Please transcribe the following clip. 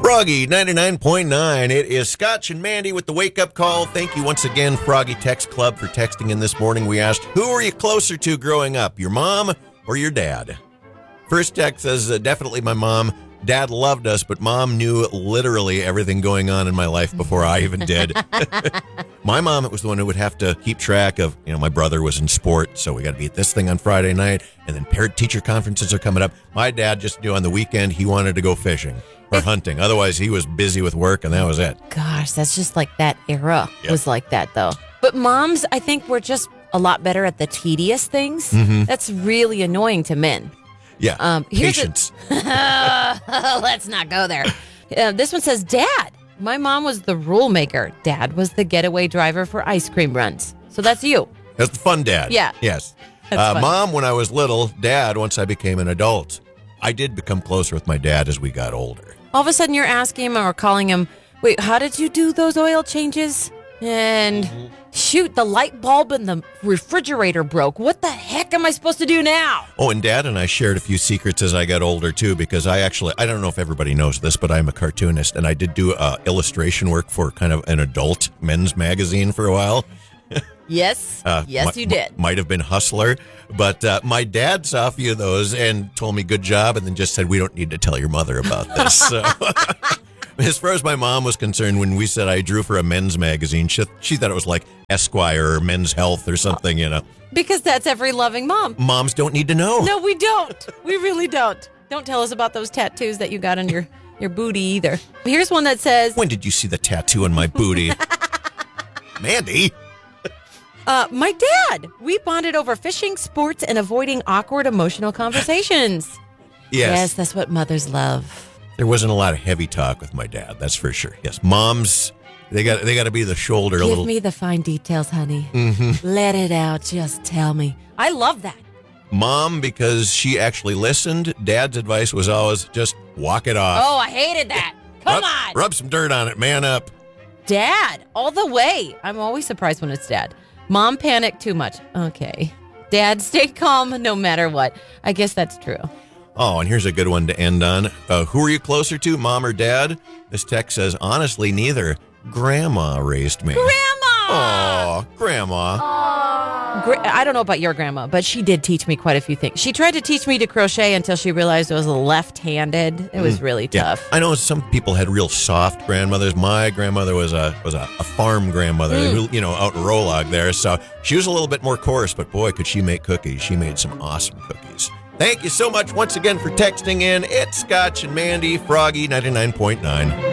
Froggy 99.9. It is Scotch and Mandy with the wake-up call. Thank you once again, Froggy Text Club, for texting in this morning. We asked, who were you closer to growing up, your mom or your dad? First text says, definitely my mom. Dad loved us, but Mom knew literally everything going on in my life before I even did. My mom was the one who would have to keep track of, my brother was in sport, so we got to be at this thing on Friday night, and then parent-teacher conferences are coming up. My dad just knew on the weekend he wanted to go fishing or hunting. Otherwise, he was busy with work, and that was it. Gosh, that's just like that era was like that, though. But moms, I think, were just a lot better at the tedious things. Mm-hmm. That's really annoying to men. Yeah, patience. Let's not go there. This one says, Dad. My mom was the rule maker. Dad was the getaway driver for ice cream runs. So that's you. That's the fun dad. Yeah. Yes. Mom, when I was little. Dad, once I became an adult. I did become closer with my dad as we got older. All of a sudden you're asking him or calling him, wait, how did you do those oil changes? And shoot, the light bulb in the refrigerator broke. What the heck am I supposed to do now? Oh, and Dad and I shared a few secrets as I got older, too, because I don't know if everybody knows this, but I'm a cartoonist, and I did do illustration work for kind of an adult men's magazine for a while. Yes. You did. Might have been Hustler, but my dad saw a few of those and told me good job, and then just said, we don't need to tell your mother about this. So. As far as my mom was concerned, when we said I drew for a men's magazine, she thought it was like Esquire or Men's Health or something, Because that's every loving mom. Moms don't need to know. No, we don't. We really don't. Don't tell us about those tattoos that you got on your booty either. Here's one that says... When did you see the tattoo on my booty? Mandy? My dad. We bonded over fishing, sports, and avoiding awkward emotional conversations. Yes, that's what mothers love. There wasn't a lot of heavy talk with my dad, that's for sure. Yes, moms, they got to be the shoulder a little. Give me the fine details, honey. Mm-hmm. Let it out. Just tell me. I love that. Mom, because she actually listened. Dad's advice was always just walk it off. Oh, I hated that. Come on. Rub some dirt on it. Man up. Dad, all the way. I'm always surprised when it's Dad. Mom panicked too much. Okay. Dad, stay calm no matter what. I guess that's true. Oh, and here's a good one to end on. Who are you closer to, Mom or Dad? This text says, honestly, neither. Grandma raised me. Grandma! Oh, Grandma. I don't know about your grandma, but she did teach me quite a few things. She tried to teach me to crochet until she realized I was left-handed. It was really tough. I know some people had real soft grandmothers. My grandmother was a farm grandmother, out in Rolog there. So she was a little bit more coarse, but boy, could she make cookies. She made some awesome cookies. Thank you so much once again for texting in. It's Scotch and Mandy, Froggy 99.9.